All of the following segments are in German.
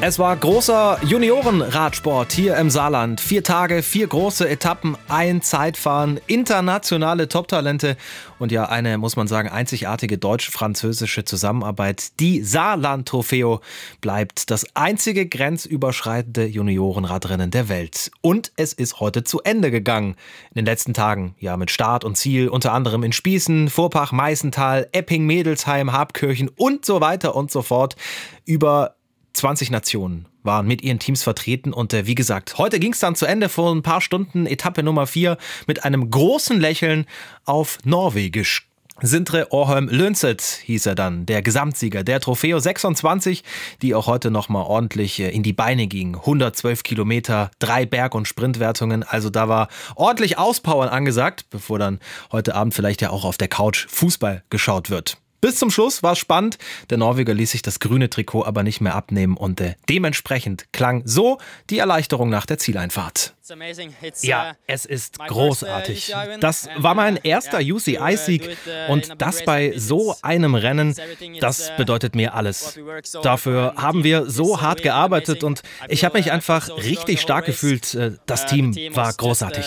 Es war großer Juniorenradsport hier im Saarland. 4 Tage, 4 große Etappen, ein Zeitfahren, internationale Top-Talente und ja eine, muss man sagen, einzigartige deutsch-französische Zusammenarbeit. Die Saarland-Trofeo bleibt das einzige grenzüberschreitende Juniorenradrennen der Welt. Und es ist heute zu Ende gegangen. In den letzten Tagen, ja, mit Start und Ziel, unter anderem in Spießen, Vorpach, Meißental, Epping, Mädelsheim, Habkirchen und so weiter und so fort. Über 20 Nationen waren mit ihren Teams vertreten und wie gesagt, heute ging es dann zu Ende vor ein paar Stunden, Etappe Nummer 4 mit einem großen Lächeln auf Norwegisch. Sindre Årholm Lønseth hieß er dann, der Gesamtsieger der Trofeo 26, die auch heute nochmal ordentlich in die Beine ging. 112 Kilometer, 3 Berg- und Sprintwertungen, also da war ordentlich Auspowern angesagt, bevor dann heute Abend vielleicht ja auch auf der Couch Fußball geschaut wird. Bis zum Schluss war es spannend. Der Norweger ließ sich das grüne Trikot aber nicht mehr abnehmen und dementsprechend klang so die Erleichterung nach der Zieleinfahrt. Ja, es ist großartig. Das war mein erster UCI-Sieg und das bei so einem Rennen, das bedeutet mir alles. Dafür haben wir so hart gearbeitet und ich habe mich einfach richtig stark gefühlt. Das Team war großartig.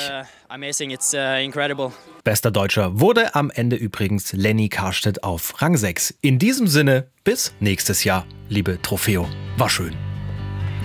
Bester Deutscher wurde am Ende übrigens Lenny Karstedt auf Rang 6. In diesem Sinne, bis nächstes Jahr, liebe Trofeo. War schön.